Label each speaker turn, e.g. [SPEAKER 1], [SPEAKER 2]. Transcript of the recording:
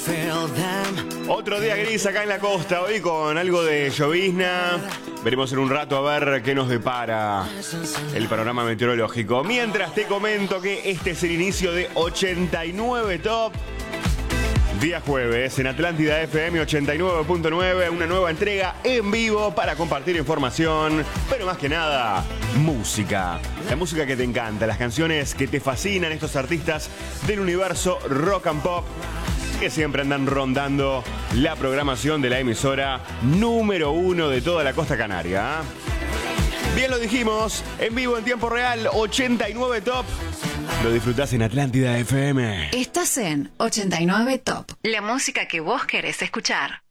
[SPEAKER 1] Otro día gris acá en la costa, hoy con algo de llovizna. Veremos en un rato a ver qué nos depara el panorama meteorológico. Mientras te comento que este es el inicio de 89 Top. Día jueves en Atlántida FM 89.9, una nueva entrega en vivo para compartir información, pero más que nada, música. La música que te encanta, las canciones que te fascinan, estos artistas del universo rock and pop que siempre andan rondando la programación de la emisora número 1 de toda la costa canaria. Bien lo dijimos, en vivo en tiempo real, 89 Top. Lo disfrutás en Atlántida FM.
[SPEAKER 2] Estás en 89 Top. La música que vos querés escuchar.